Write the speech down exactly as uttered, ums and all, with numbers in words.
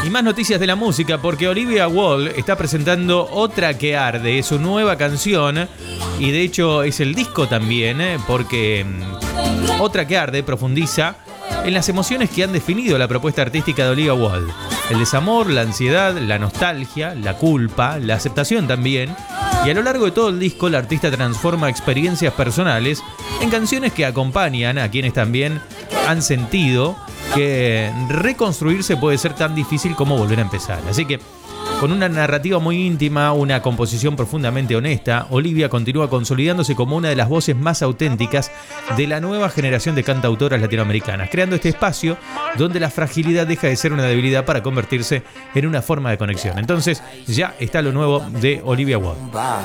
Y más noticias de la música, porque Olivia Wilde está presentando Otra que Arde, es su nueva canción, y de hecho es el disco también, porque Otra que Arde profundiza en las emociones que han definido la propuesta artística de Olivia Wilde: el desamor, la ansiedad, la nostalgia, la culpa, la aceptación también. Y a lo largo de todo el disco, la artista transforma experiencias personales en canciones que acompañan a quienes también han sentido que reconstruirse puede ser tan difícil como volver a empezar. Así que, con una narrativa muy íntima, una composición profundamente honesta, Olivia continúa consolidándose como una de las voces más auténticas de la nueva generación de cantautoras latinoamericanas, creando este espacio donde la fragilidad deja de ser una debilidad para convertirse en una forma de conexión. Entonces, ya está lo nuevo de Olivia Wilde.